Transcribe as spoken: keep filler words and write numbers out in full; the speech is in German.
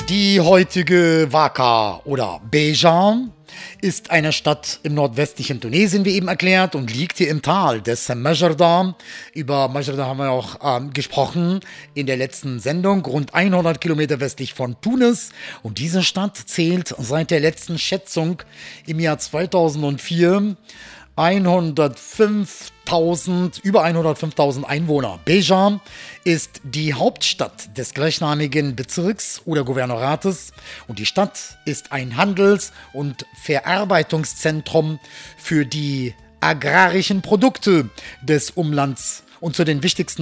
Die heutige Waka oder Beja ist eine Stadt im nordwestlichen Tunesien, wie eben erklärt, und liegt hier im Tal des Majorda. Über Majorda haben wir auch ähm, gesprochen in der letzten Sendung, rund hundert Kilometer westlich von Tunis. Und diese Stadt zählt seit der letzten Schätzung im Jahr zweitausendvier hundertfünftausend, über hundertfünftausend Einwohner. Beja ist die Hauptstadt des gleichnamigen Bezirks oder Gouvernorates und die Stadt ist ein Handels- und Verarbeitungszentrum für die agrarischen Produkte des Umlands und zu den wichtigsten